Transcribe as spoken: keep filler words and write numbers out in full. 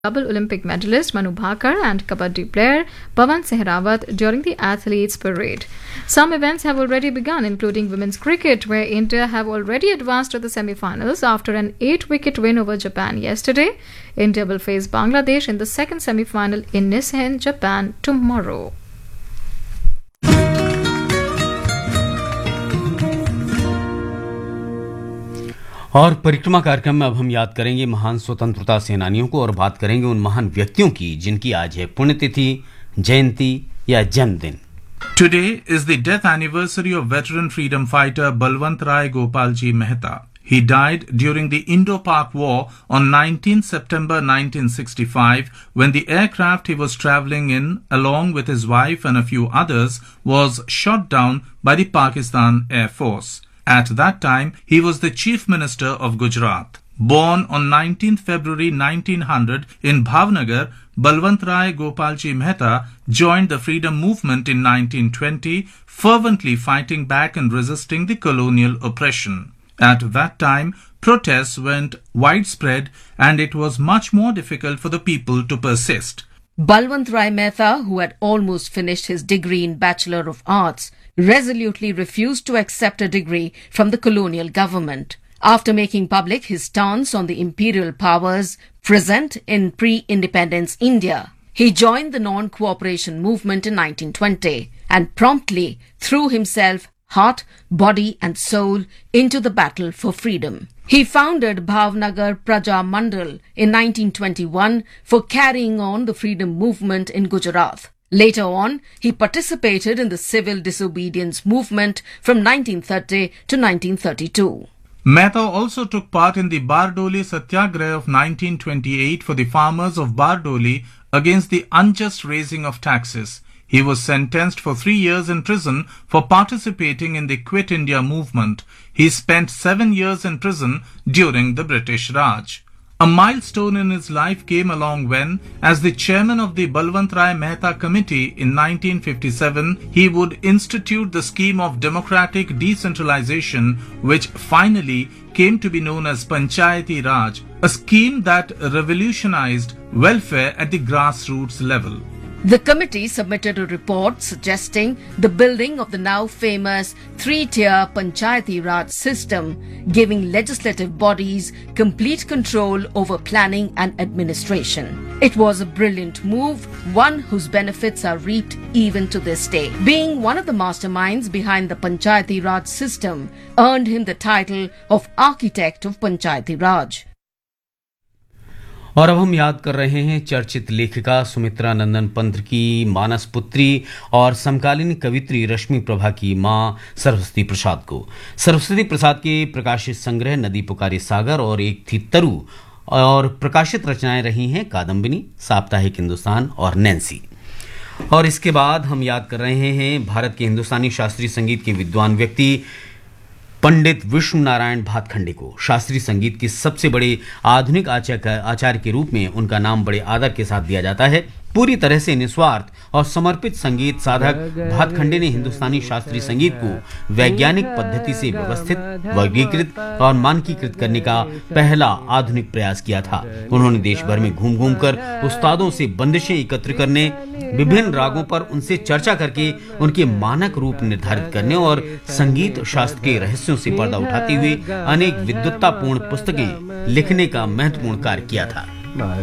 double Olympic medalist Manu Bhaker and Kabaddi player Pawan Sehrawat during the athletes' parade. Some events have already begun, including women's cricket, where India have already advanced to the semi-finals after an eight-wicket win over Japan yesterday. India will face Bangladesh in the second semi-final in Nissan, Japan tomorrow. और परिक्रमा कार्यक्रम में अब हम याद करेंगे महान स्वतंत्रता सेनानियों को और बात करेंगे उन महान व्यक्तियों की जिनकी आज है पुण्यतिथि, जयंती या जन्मदिन। Today is the death anniversary of veteran freedom fighter Balwant Rai Gopalji Mehta. He died during the Indo-Pak War on nineteenth September nineteen sixty-five when the aircraft he was travelling in along with his wife and a few others was shot down by the Pakistan Air Force. At that time, he was the Chief Minister of Gujarat. Born on nineteenth February nineteen hundred in Bhavnagar, Balwant Rai Gopalji Mehta joined the freedom movement in nineteen twenty, fervently fighting back and resisting the colonial oppression. At that time, protests went widespread and it was much more difficult for the people to persist. Balwant Rai Mehta, who had almost finished his degree in Bachelor of Arts, resolutely refused to accept a degree from the colonial government. After making public his stance on the imperial powers present in pre-independence India, he joined the non-cooperation movement in nineteen twenty and promptly threw himself heart, body and soul into the battle for freedom. He founded Bhavnagar Praja Mandal in nineteen twenty-one for carrying on the freedom movement in Gujarat. Later on, he participated in the civil disobedience movement from nineteen thirty to nineteen thirty-two. Mehta also took part in the Bardoli Satyagraha of nineteen twenty-eight for the farmers of Bardoli against the unjust raising of taxes. He was sentenced for three years in prison for participating in the Quit India movement. He spent seven years in prison during the British Raj. A milestone in his life came along when, as the chairman of the Balwant Rai Mehta Committee in nineteen fifty-seven, he would institute the scheme of democratic decentralization, which finally came to be known as Panchayati Raj, a scheme that revolutionized welfare at the grassroots level. The committee submitted a report suggesting the building of the now famous three-tier Panchayati Raj system, giving legislative bodies complete control over planning and administration. It was a brilliant move, one whose benefits are reaped even to this day. Being one of the masterminds behind the Panchayati Raj system earned him the title of Architect of Panchayati Raj. और अब हम याद कर रहे हैं चर्चित लेखिका सुमित्रा नंदन पंत की मानस पुत्री और समकालीन कवित्री रश्मि प्रभा की मां सरस्वती प्रसाद को। सरस्वती प्रसाद के प्रकाशित संग्रह नदी पुकारे सागर और एक थी तरु और प्रकाशित रचनाएं रही हैं कादम्बिनी, साप्ताहिक हिंदुस्तान और नैन्सी। और इसके बाद हम याद कर रहे हैं भारत के हिंदुस्तानी शास्त्रीय संगीत के विद्वान व्यक्ति पंडित विष्णु नारायण भातखंडे को। शास्त्रीय संगीत के सबसे बड़े आधुनिक आचार्य के रूप में उनका नाम बड़े आदर के साथ दिया जाता है। पूरी तरह से निस्वार्थ और समर्पित संगीत साधक भातखंडे ने हिंदुस्तानी शास्त्रीय संगीत को वैज्ञानिक पद्धति से व्यवस्थित, वर्गीकृत और मानकीकृत करने का पहला आधुनिक प्रयास किया था। उन्होंने देश भर में घूम घूम कर उस्तादों से बंदिशें एकत्र करने, विभिन्न रागों पर उनसे चर्चा करके उनके मानक रूप निर्धारित करने और संगीत शास्त्र के रहस्यों से पर्दा उठाते हुए अनेक विद्वत्तापूर्ण पुस्तकें लिखने का महत्वपूर्ण कार्य किया था।